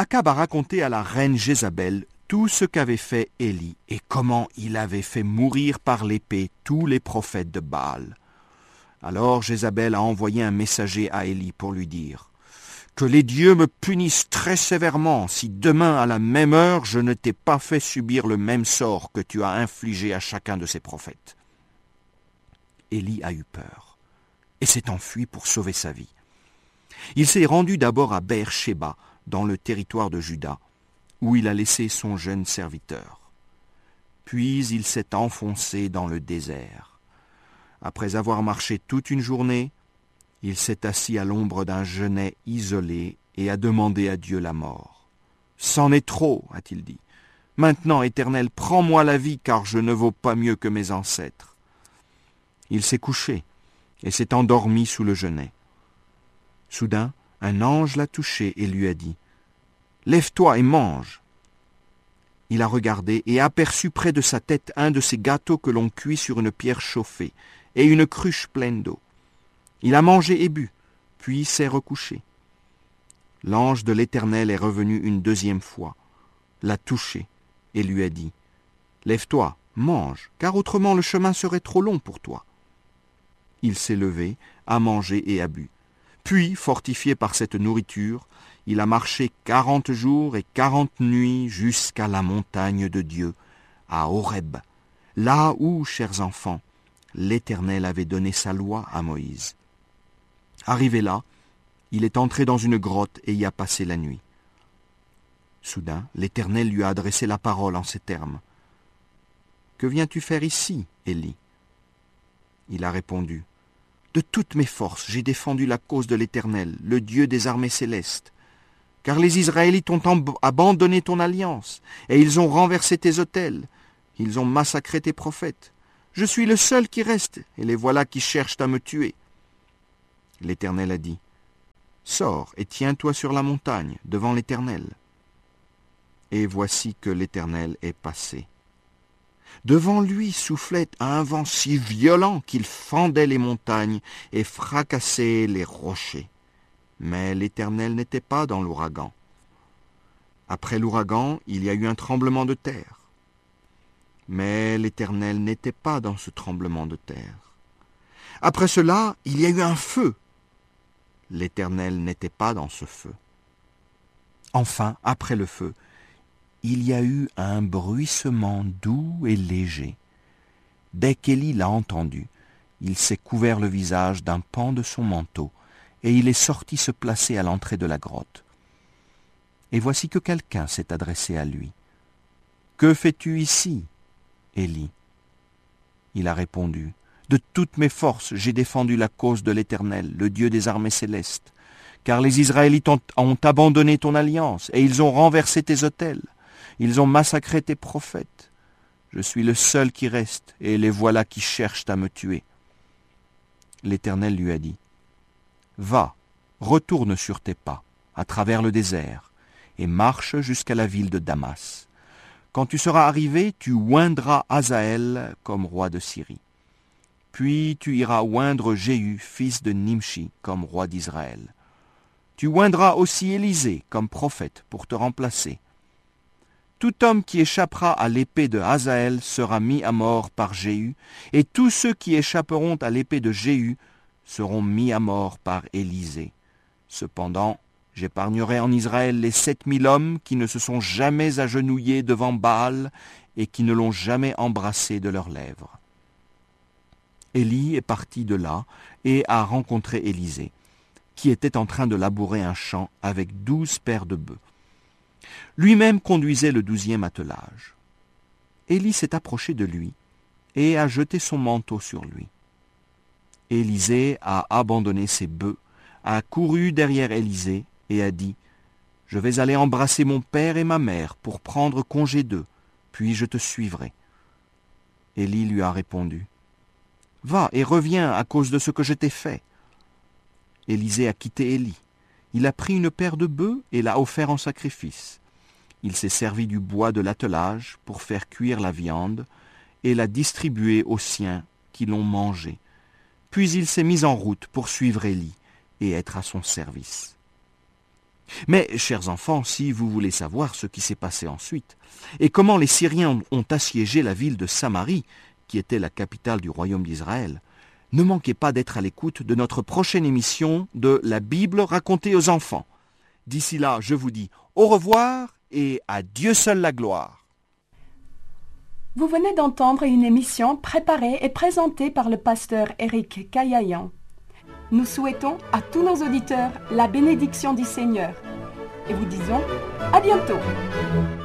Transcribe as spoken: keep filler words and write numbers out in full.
Akab a raconté à la reine Jézabel tout ce qu'avait fait Élie et comment il avait fait mourir par l'épée tous les prophètes de Baal. Alors Jézabel a envoyé un messager à Élie pour lui dire « Que les dieux me punissent très sévèrement si demain à la même heure je ne t'ai pas fait subir le même sort que tu as infligé à chacun de ces prophètes. » Élie a eu peur et s'est enfui pour sauver sa vie. Il s'est rendu d'abord à Beër-Shéba, dans le territoire de Juda, où il a laissé son jeune serviteur. Puis il s'est enfoncé dans le désert. Après avoir marché toute une journée, il s'est assis à l'ombre d'un genêt isolé et a demandé à Dieu la mort. « C'en est trop, a-t-il dit. Maintenant, Éternel, prends-moi la vie, car je ne vaux pas mieux que mes ancêtres. » Il s'est couché et s'est endormi sous le genêt. Soudain, un ange l'a touché et lui a dit « Lève-toi et mange !» Il a regardé et aperçu près de sa tête un de ces gâteaux que l'on cuit sur une pierre chauffée et une cruche pleine d'eau. Il a mangé et bu, puis s'est recouché. L'ange de l'Éternel est revenu une deuxième fois, l'a touché et lui a dit « Lève-toi, mange, car autrement le chemin serait trop long pour toi. » Il s'est levé, a mangé et a bu. Puis, fortifié par cette nourriture, il a marché quarante jours et quarante nuits jusqu'à la montagne de Dieu, à Horeb, là où, chers enfants, l'Éternel avait donné sa loi à Moïse. Arrivé là, il est entré dans une grotte et y a passé la nuit. Soudain, l'Éternel lui a adressé la parole en ces termes. « Que viens-tu faire ici, Élie ?» Il a répondu. « De toutes mes forces, j'ai défendu la cause de l'Éternel, le Dieu des armées célestes. Car les Israélites ont ab- abandonné ton alliance, et ils ont renversé tes autels. Ils ont massacré tes prophètes. Je suis le seul qui reste, et les voilà qui cherchent à me tuer. » L'Éternel a dit, « Sors et tiens-toi sur la montagne, devant l'Éternel. » Et voici que l'Éternel est passé. Devant lui soufflait un vent si violent qu'il fendait les montagnes et fracassait les rochers. Mais l'Éternel n'était pas dans l'ouragan. Après l'ouragan, il y a eu un tremblement de terre. Mais l'Éternel n'était pas dans ce tremblement de terre. Après cela, il y a eu un feu. L'Éternel n'était pas dans ce feu. Enfin, après le feu, il y a eu un bruissement doux et léger. Dès qu'Élie l'a entendu, il s'est couvert le visage d'un pan de son manteau, et il est sorti se placer à l'entrée de la grotte. Et voici que quelqu'un s'est adressé à lui. « Que fais-tu ici, Élie ?» Il a répondu, « De toutes mes forces, j'ai défendu la cause de l'Éternel, le Dieu des armées célestes, car les Israélites ont, ont abandonné ton alliance, et ils ont renversé tes autels. Ils ont massacré tes prophètes. Je suis le seul qui reste, et les voilà qui cherchent à me tuer. » L'Éternel lui a dit, « Va, retourne sur tes pas, à travers le désert, et marche jusqu'à la ville de Damas. Quand tu seras arrivé, tu oindras Hazaël comme roi de Syrie. Puis tu iras oindre Jéhu, fils de Nimshi, comme roi d'Israël. Tu oindras aussi Élisée comme prophète pour te remplacer. Tout homme qui échappera à l'épée de Hazaël sera mis à mort par Jéhu, et tous ceux qui échapperont à l'épée de Jéhu seront mis à mort par Élisée. Cependant, j'épargnerai en Israël les sept mille hommes qui ne se sont jamais agenouillés devant Baal et qui ne l'ont jamais embrassé de leurs lèvres. » Élie est parti de là et a rencontré Élisée, qui était en train de labourer un champ avec douze paires de bœufs. Lui-même conduisait le douzième attelage. Élie s'est approché de lui et a jeté son manteau sur lui. Élisée a abandonné ses bœufs, a couru derrière Élisée et a dit « Je vais aller embrasser mon père et ma mère pour prendre congé d'eux, puis je te suivrai. » Élie lui a répondu « Va et reviens à cause de ce que je t'ai fait. » Élisée a quitté Élie. Il a pris une paire de bœufs et l'a offert en sacrifice. Il s'est servi du bois de l'attelage pour faire cuire la viande et l'a distribuée aux siens qui l'ont mangée. Puis il s'est mis en route pour suivre Élie et être à son service. Mais, chers enfants, si vous voulez savoir ce qui s'est passé ensuite, et comment les Syriens ont assiégé la ville de Samarie, qui était la capitale du royaume d'Israël, ne manquez pas d'être à l'écoute de notre prochaine émission de La Bible racontée aux enfants. D'ici là, je vous dis au revoir et à Dieu seul la gloire. Vous venez d'entendre une émission préparée et présentée par le pasteur Éric Caillayan. Nous souhaitons à tous nos auditeurs la bénédiction du Seigneur et vous disons à bientôt.